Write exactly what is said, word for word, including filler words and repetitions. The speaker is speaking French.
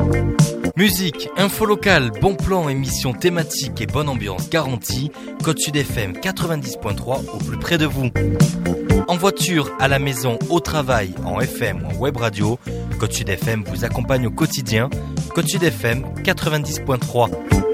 Musique, info locale, bon plan, émission thématique et bonne ambiance garantie. Côte Sud F M quatre-vingt-dix point trois au plus près de vous. En voiture, à la maison, au travail, en F M ou en web radio, Côte Sud F M vous accompagne au quotidien. Côte Sud F M quatre-vingt-dix point trois.